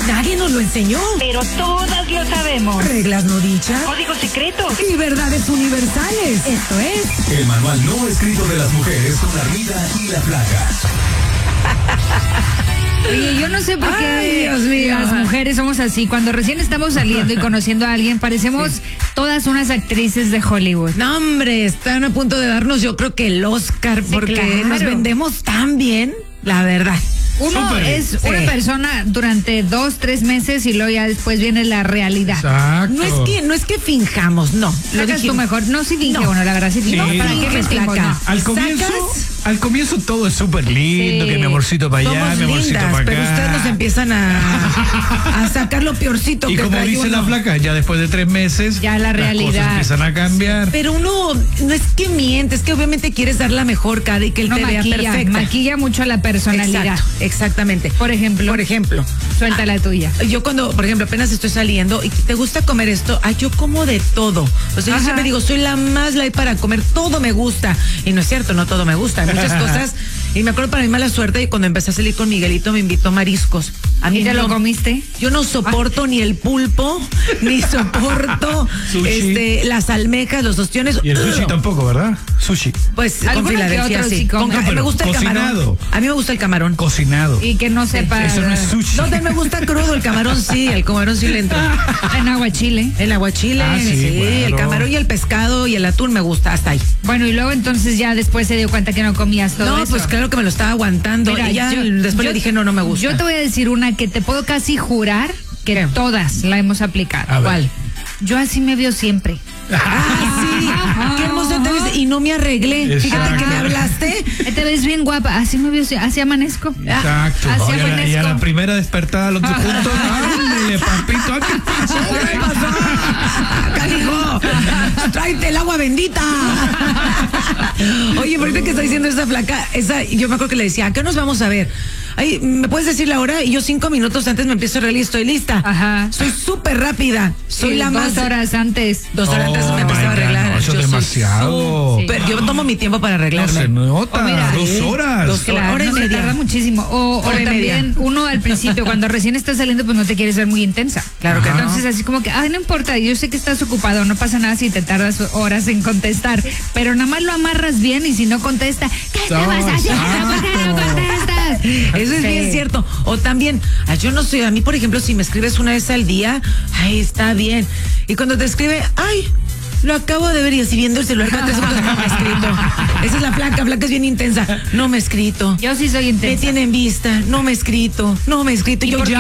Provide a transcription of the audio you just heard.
Nadie nos lo enseñó. Pero todas lo sabemos. Reglas no dichas. Códigos secretos. Y verdades universales. Esto es El manual no escrito de las mujeres con la Rida y la Flaca. Oye, yo no sé por qué Ay, Dios mío. las mujeres somos así. Cuando recién estamos saliendo y conociendo a alguien, parecemos todas unas actrices de Hollywood. No, hombre, están a punto de darnos, yo creo que el Oscar, porque claro. nos vendemos tan bien, la verdad. Uno Súper. es una persona durante 2-3 meses y luego ya después viene la realidad. Exacto. No es que finjamos, no. Lo dices tú mejor. No, sí finge, No. bueno, la verdad sí finge. No ¿Para qué finges, mentimos? flaca. No. Al comienzo todo es súper lindo, Sí. que mi amorcito para allá, Somos mi amorcito lindas, para acá. pero ustedes nos empiezan a sacar lo peorcito Y que como trae dice uno. la Flaca, ya después de 3 meses, Ya la las realidad. cosas empiezan a cambiar. Pero uno, no es que miente, es que obviamente quieres dar la mejor cara y que él No te vea perfecta. maquilla mucho la personalidad. Exacto, exactamente. Por ejemplo, suelta la tuya. Yo cuando, por ejemplo, apenas estoy saliendo y te gusta comer esto, yo como de todo. O sea, yo Ajá. siempre digo, soy la más light para comer, todo me gusta. Y no es cierto, no todo me gusta, hay muchas cosas. Y me acuerdo para mi mala suerte y cuando empecé a salir con Miguelito me invitó mariscos. A mí ¿Y te no- lo comiste? Yo no soporto ni el pulpo, ni soporto Sushi. las almejas, los ostiones. Y el sushi tampoco, ¿verdad? Sushi. Pues con Alguno que Filadelfia, otro sí. sí come. A mí me Pero gusta el camarón. cocinado. A mí me gusta el camarón. Cocinado. Y que no sepa. Eso no es sushi. No, también me gusta crudo, el camarón sí le entro. En aguachile. El aguachile, Ah, sí, sí, el claro. camarón y el pescado y el atún me gusta, hasta ahí. Bueno, y luego entonces ya después se dio cuenta que no comías todo No, eso. pues claro que me lo estaba aguantando. Mira, y ya yo- después yo- le dije, no me gusta. Yo te voy a decir una que te puedo casi jurar que ¿Qué? todas la hemos aplicado. A ver. ¿Cuál? Yo así me veo siempre. Sí, qué hermosa te ves. Y no me arreglé. Fíjate que me Exacto. hablaste. Te ves bien guapa. Así me veo, así amanezco. Exacto. Así y a la amanezco. primera despertada los dos juntos. Ándale, papito. ¿Qué pasó? ¿Qué pasó? Canijo, tráete el agua bendita. Oye, ahorita que está diciendo esa flaca, yo me acuerdo que le decía, ¿a qué nos vamos a ver? Ay, ¿me puedes decir la hora? Y yo 5 minutos antes me empiezo a arreglar y estoy lista. Ajá. Soy súper rápida. Soy Sí, la 2 más. horas antes. 2 horas antes Oh, me empezaba a my God, arreglar. no, eso Yo es soy demasiado. súper- Yo tomo mi tiempo para No arreglarme. se nota. O mira, 2 sí, horas. 2 Claro, hora y no se media. tarda muchísimo. O Hora y también media. uno al principio, cuando recién estás saliendo, pues no te quieres ver muy intensa. Claro que no. Entonces así como que, no importa, yo sé que estás ocupado, no pasa nada si te tardas horas en contestar, pero nada más lo amarras bien y si no contesta, ¿qué estabas haciendo? ¿Por qué no contestas? Eso es Sí. bien cierto. O también, yo no sé, a mí, por ejemplo, si me escribes una vez al día, está bien. Y cuando te escribe, lo acabo de ver y así viendo el celular cada 3 segundos, no me he escrito. Esa es la flaca es bien intensa. No me he escrito. Yo sí soy Me intensa. tiene en vista, no me he escrito. ¿Y Yo por qué